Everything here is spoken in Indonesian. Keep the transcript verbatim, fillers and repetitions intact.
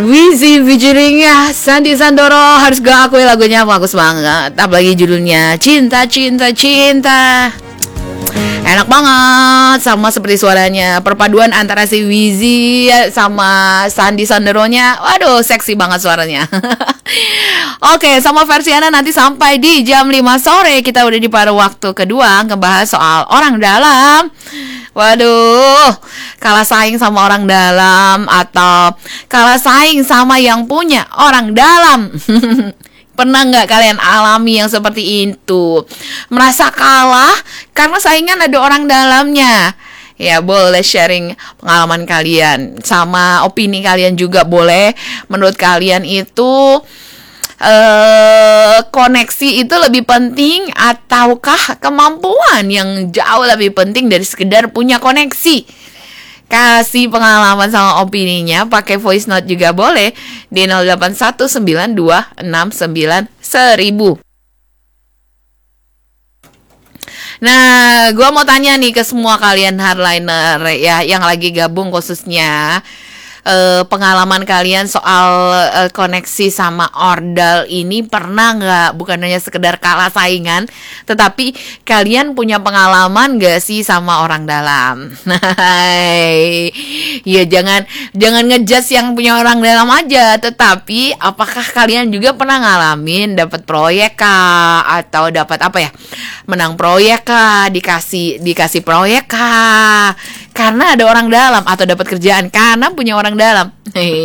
Wizzy featuring ya Sandy Sandoro. Harus gue akui lagunya bagus banget. Apalagi judulnya Cinta Cinta Cinta. Enak banget, sama seperti suaranya. Perpaduan antara si Wizzy sama Sandy Sandoro-nya, waduh seksi banget suaranya. Oke, sama versi Ana nanti sampai di jam lima sore. Kita udah di paruh waktu kedua ngebahas soal orang dalam. Waduh, kalah saing sama orang dalam atau kalah saing sama yang punya orang dalam. Pernah nggak kalian alami yang seperti itu? Merasa kalah karena saingan ada orang dalamnya. Ya, boleh sharing pengalaman kalian. Sama opini kalian juga boleh. Menurut kalian itu Uh, koneksi itu lebih penting ataukah kemampuan yang jauh lebih penting dari sekedar punya koneksi? Kasih pengalaman sama opininya, pakai voice note juga boleh di nol delapan satu sembilan dua enam sembilan seribu. Nah, gue mau tanya nih ke semua kalian hardliner ya yang lagi gabung khususnya. Uh, pengalaman kalian soal uh, koneksi sama ordal ini pernah nggak, bukan hanya sekedar kalah saingan, tetapi kalian punya pengalaman nggak sih sama orang dalam? Ya jangan jangan ngejudge yang punya orang dalam aja, tetapi apakah kalian juga pernah ngalamin dapat proyek kah, atau dapat apa ya, menang proyek kah, dikasih dikasih proyek kah karena ada orang dalam, atau dapat kerjaan karena punya orang dalam.